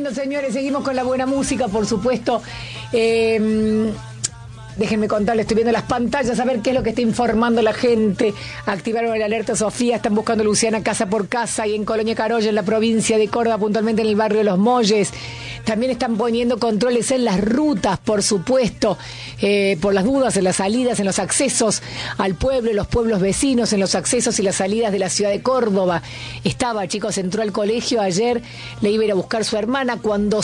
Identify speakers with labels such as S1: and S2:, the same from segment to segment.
S1: Bueno, señores, seguimos con la buena música, por supuesto. Déjenme contarles, estoy viendo las pantallas a ver qué es lo que está informando la gente. Activaron el alerta Sofía, están buscando Luciana casa por casa y en Colonia Carolla, en la provincia de Córdoba, puntualmente en el barrio de Los Molles. También están poniendo controles en las rutas, por supuesto, por las dudas, en las salidas, en los accesos al pueblo, en los pueblos vecinos, en los accesos y las salidas de la ciudad de Córdoba. Estaba, chicos, entró al colegio ayer, le iba a ir a buscar su hermana. Cuando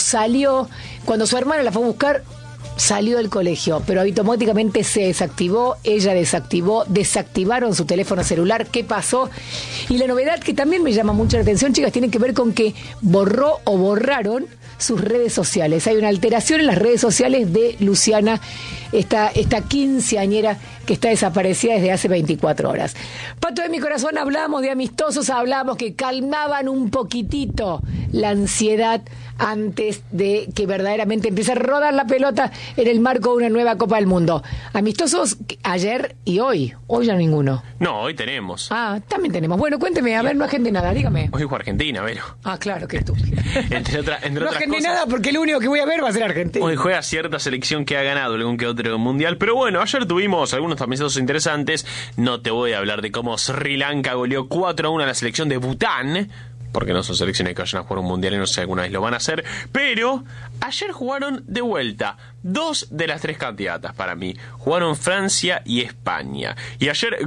S1: su hermana la fue a buscar, salió del colegio, pero automáticamente se desactivó, ella desactivaron su teléfono celular. ¿Qué pasó? Y la novedad que también me llama mucho la atención, chicas, tiene que ver con que borró o borraron sus redes sociales. Hay una alteración en las redes sociales de Luciana, esta quinceañera que está desaparecida desde hace 24 horas. Pato de mi corazón, hablamos de amistosos, hablamos que calmaban un poquitito la ansiedad antes de que verdaderamente empiece a rodar la pelota en el marco de una nueva Copa del Mundo. Amistosos ayer y hoy ya ninguno.
S2: No, hoy tenemos.
S1: Ah, también tenemos. Bueno, cuénteme, a ver, no agendé nada, dígame.
S2: Hoy fue Argentina, Vero.
S1: Ah, claro, que tú.
S2: entre
S1: no
S2: otras
S1: agendé
S2: cosas,
S1: nada porque el único que voy a ver va a ser Argentina.
S2: Hoy juega cierta selección que ha ganado algún que otro mundial, pero bueno, ayer tuvimos algunos amistosos interesantes. No te voy a hablar de cómo Sri Lanka goleó 4-1 a la selección de Bután, porque no son selecciones que vayan a jugar un mundial y no sé si alguna vez lo van a hacer, pero ayer jugaron de vuelta 2 de las 3 candidatas para mí. Jugaron Francia y España. Y ayer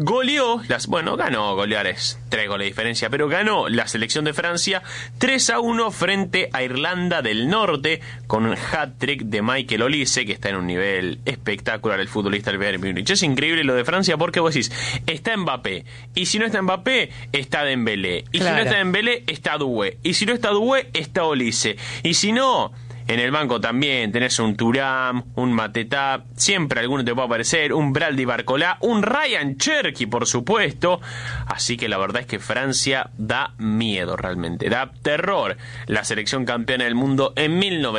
S2: ganó, golear es 3 goles de diferencia, pero ganó la selección de Francia 3-1 frente a Irlanda del Norte, con un hat-trick de Michael Olise, que está en un nivel espectacular, el futbolista del Bayern Múnich. Es increíble lo de Francia porque vos decís, está Mbappé, y si no está Mbappé, está Dembélé, y
S1: claro,
S2: si no está Dembélé, está Doué, y si no está Doué, está Olise, y si no, en el banco también tenés un Thuram, un Mateta, siempre alguno te puede aparecer, un Braldi Barcolá, un Ryan Cherky, por supuesto. Así que la verdad es que Francia da miedo realmente, da terror. La selección campeona del mundo en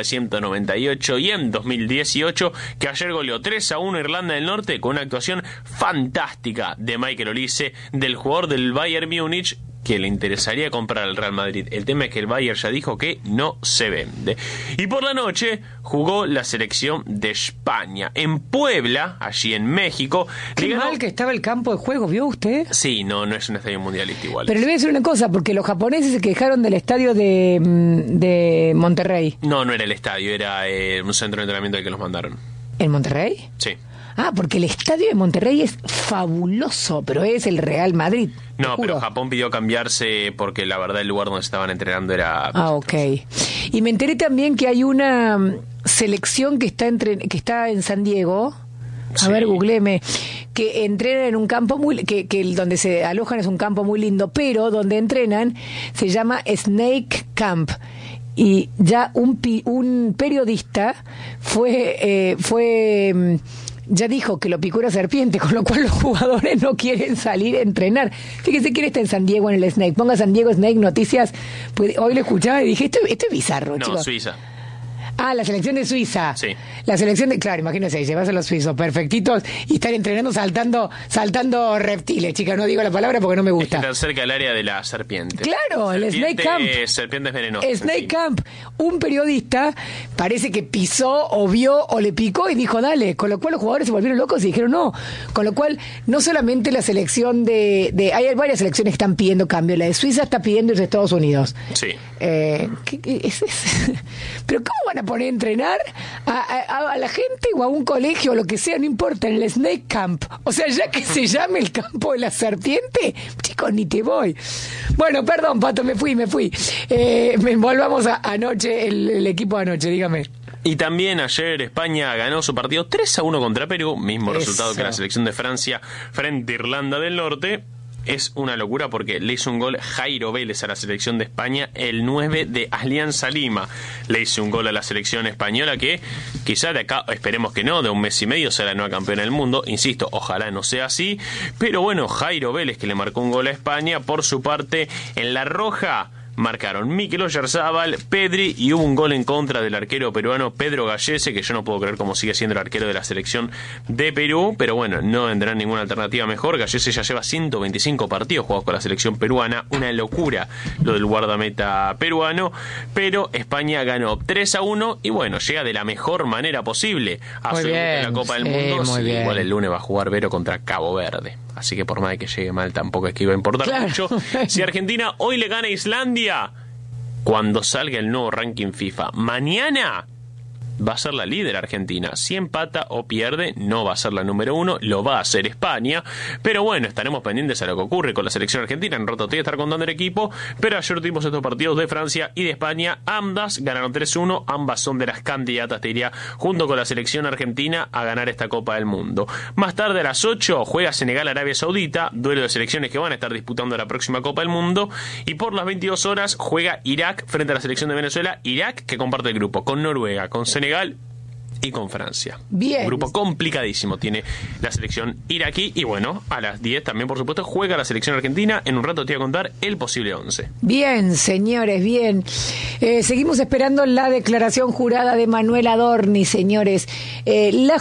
S2: 1998 y en 2018, que ayer goleó 3-1 Irlanda del Norte con una actuación fantástica de Michael Olise, del jugador del Bayern Múnich, que le interesaría comprar al Real Madrid. El tema es que el Bayern ya dijo que no se vende. Y por la noche jugó la selección de España en Puebla, allí en México.
S1: Qué mal que estaba el campo de juego, ¿vio usted?
S2: Sí, no es un estadio mundialista igual.
S1: Pero le voy a decir una cosa, porque los japoneses se quejaron del estadio de Monterrey.
S2: No era el estadio, era un centro de entrenamiento al que los mandaron.
S1: ¿En Monterrey?
S2: Sí.
S1: Ah, porque el estadio de Monterrey es fabuloso, pero es el Real Madrid.
S2: No, pero Japón pidió cambiarse porque la verdad el lugar donde estaban entrenando era...
S1: Ah, ok. Y me enteré también que hay una selección que está en San Diego. A ver, googleeme. Que entrenan en un campo que donde se alojan es un campo muy lindo, pero donde entrenan se llama Snake Camp. Y ya un periodista ya dijo que lo picó una serpiente, con lo cual los jugadores no quieren salir a entrenar. Fíjese quién está en San Diego en el Snake. Ponga San Diego Snake Noticias. Pues hoy lo escuchaba y dije, esto es bizarro,
S2: no,
S1: chicos.
S2: Suiza.
S1: Ah, la selección de Suiza.
S2: Sí.
S1: La selección de... Claro, imagínense, llevas a los suizos perfectitos y están entrenando saltando reptiles, chicas. No digo la palabra porque no me gusta.
S2: Están cerca del área de la serpiente.
S1: Claro, el Snake Camp.
S2: Serpientes venenosas.
S1: Snake Camp. Un periodista parece que pisó o vio o le picó y dijo, dale. Con lo cual los jugadores se volvieron locos y dijeron no. Con lo cual, no solamente la selección hay varias selecciones que están pidiendo cambio. La de Suiza está pidiendo irse a Estados Unidos.
S2: Sí.
S1: Pero ¿cómo van a poner a entrenar a la gente o a un colegio o lo que sea? No importa, en el Snake Camp. O sea, ya que se llame el campo de la serpiente, chicos, ni te voy. Bueno, perdón, Pato, me fui. Volvamos a anoche, el equipo de anoche, dígame.
S2: Y también ayer España ganó su partido 3-1 contra Perú, mismo resultado que la selección de Francia frente a Irlanda del Norte. Es una locura porque le hizo un gol Jairo Vélez a la selección de España, el 9 de Alianza Lima. Le hizo un gol a la selección española que quizá de acá, esperemos que no, de un mes y medio sea la nueva campeona del mundo. Insisto, ojalá no sea así. Pero bueno, Jairo Vélez que le marcó un gol a España. Por su parte, en la roja marcaron Mikel Oyarzabal, Pedri y hubo un gol en contra del arquero peruano Pedro Gallese, que yo no puedo creer cómo sigue siendo el arquero de la selección de Perú, pero bueno, no vendrá ninguna alternativa mejor. Gallese ya lleva 125 partidos jugados con la selección peruana, una locura lo del guardameta peruano, pero España ganó 3-1 y bueno, llega de la mejor manera posible a su debut en la Copa del Mundo. Sí, igual el lunes va a jugar Vero contra Cabo Verde, así que por más de que llegue mal tampoco es que iba a importar mucho. Si Argentina hoy le gana a Islandia, cuando salga el nuevo ranking FIFA mañana, va a ser la líder Argentina. Si empata o pierde, no va a ser la número 1, lo va a hacer España. Pero bueno, estaremos pendientes a lo que ocurre con la selección argentina. En un rato te voy a estar contando el equipo, pero ayer tuvimos estos partidos de Francia y de España. Ambas ganaron 3-1, ambas son de las candidatas, te diría, junto con la selección argentina, a ganar esta Copa del Mundo. Más tarde a las 8 juega Senegal-Arabia Saudita, duelo de selecciones que van a estar disputando la próxima Copa del Mundo. Y por las 22 horas juega Irak frente a la selección de Venezuela. Irak que comparte el grupo con Noruega, con Senegal y con Francia.
S1: Bien.
S2: Un grupo complicadísimo tiene la selección iraquí. Y bueno, a las 10 también, por supuesto, juega la selección argentina. En un rato te voy a contar el posible 11.
S1: Bien, señores, bien. Seguimos esperando la declaración jurada de Manuel Adorni, señores. La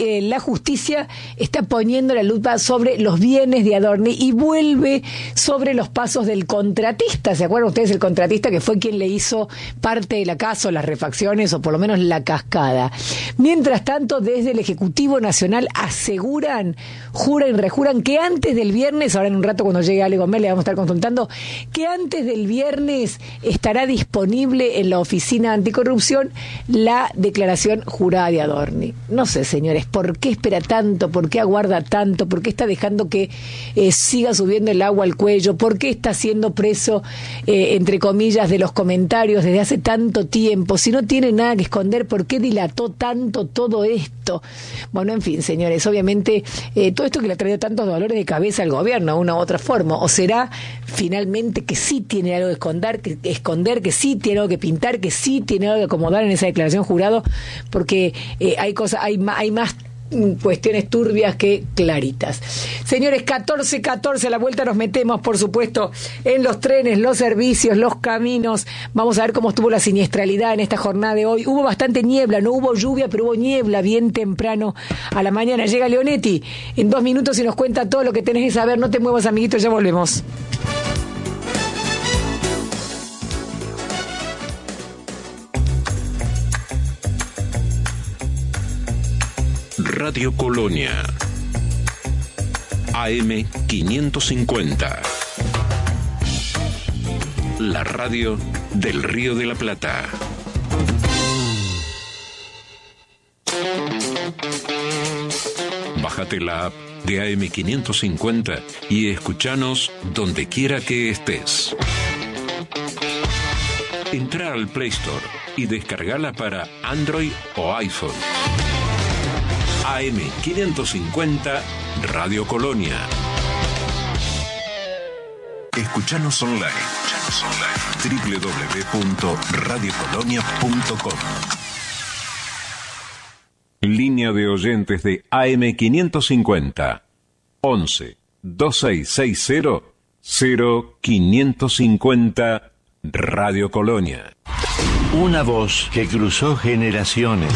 S1: justicia está poniendo la lupa sobre los bienes de Adorni y vuelve sobre los pasos del contratista. ¿Se acuerdan ustedes del contratista que fue quien le hizo parte de la casa, o las refacciones, o por lo menos la cascada? Mientras tanto, desde el Ejecutivo Nacional aseguran, juran y rejuran que antes del viernes, ahora en un rato cuando llegue Ale Gómez le vamos a estar consultando, que antes del viernes estará disponible en la Oficina Anticorrupción la declaración jurada de Adorni. No sé, señores, ¿por qué espera tanto? ¿Por qué aguarda tanto? ¿Por qué está dejando que siga subiendo el agua al cuello? ¿Por qué está siendo preso, entre comillas, de los comentarios desde hace tanto tiempo? Si no tiene nada que esconder, ¿por qué dilató tanto todo esto? Bueno, en fin, señores, obviamente todo esto que le ha traído tantos dolores de cabeza al gobierno, de una u otra forma, o será finalmente que sí tiene algo que esconder, que sí tiene algo que pintar, que sí tiene algo que acomodar en esa declaración jurado, porque hay más cuestiones turbias que claritas. Señores, 14:14 a la vuelta nos metemos, por supuesto, en los trenes, los servicios, los caminos. Vamos a ver cómo estuvo la siniestralidad en esta jornada de hoy. Hubo bastante niebla, no hubo lluvia, pero hubo niebla bien temprano a la mañana. Llega Leonetti en 2 minutos y nos cuenta todo lo que tenés que saber. No te muevas, amiguitos, ya volvemos.
S3: Radio Colonia, AM 550, la radio del Río de la Plata. Bájate la app de AM 550 y escuchanos donde quiera que estés. Entra al Play Store y descargala para Android o iPhone. AM 550 Radio Colonia. Escuchanos online. www.radiocolonia.com. Línea de oyentes de AM 550 11 2660 0550 Radio Colonia.
S4: Una voz que cruzó generaciones.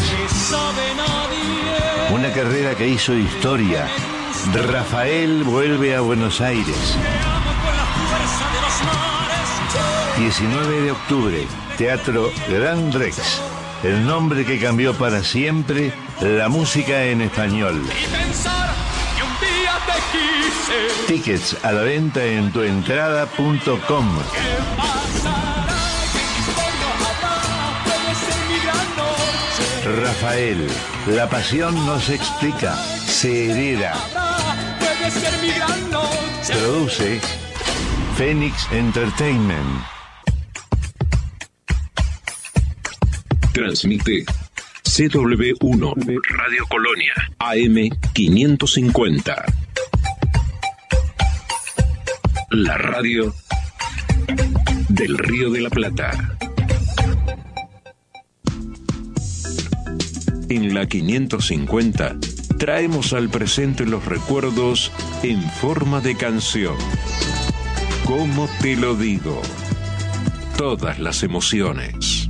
S4: Una carrera que hizo historia. Rafael vuelve a Buenos Aires. 19 de octubre, Teatro Gran Rex. El nombre que cambió para siempre la música en español. Tickets a la venta en tuentrada.com. Rafael, la pasión no se explica, se hereda. Produce Phoenix Entertainment.
S3: Transmite CW1 Radio Colonia, AM 550. La radio del Río de la Plata. En la 550 traemos al presente los recuerdos en forma de canción. ¿Cómo te lo digo? todas las emociones.